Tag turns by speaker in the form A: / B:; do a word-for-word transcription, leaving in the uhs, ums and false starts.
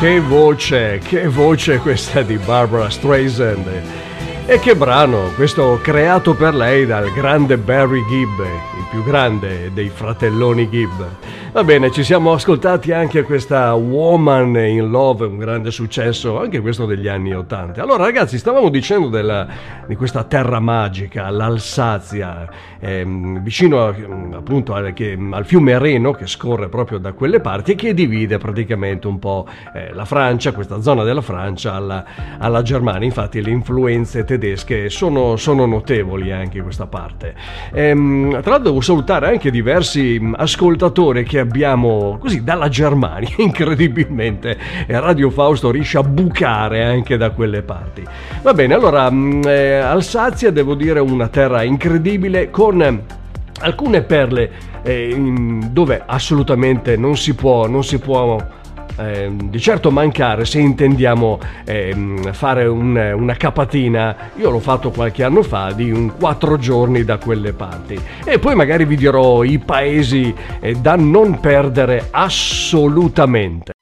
A: che voce, che voce questa di Barbra Streisand. E che brano, questo creato per lei dal grande Barry Gibb, il più grande dei fratelloni Gibb. Va bene, ci siamo ascoltati anche questa Woman in Love, un grande successo, anche questo degli anni ottanta. Allora ragazzi, stavamo dicendo della, di questa terra magica, l'Alsazia, ehm, vicino a, appunto al, che, al fiume Reno, che scorre proprio da quelle parti e che divide praticamente un po' eh, la Francia, questa zona della Francia, alla, alla Germania. Infatti le influenze tedesche sono, sono notevoli anche in questa parte. Ehm, tra l'altro devo salutare anche diversi ascoltatori che abbiamo così dalla Germania, incredibilmente, e Radio Fausto riesce a bucare anche da quelle parti. Va bene, allora eh, Alsazia, devo dire, una terra incredibile con alcune perle eh, dove assolutamente non si può non si può Eh, di certo mancare se intendiamo eh, fare un, una capatina. Io l'ho fatto qualche anno fa di un quattro giorni da quelle parti, e poi magari vi dirò i paesi eh, da non perdere assolutamente.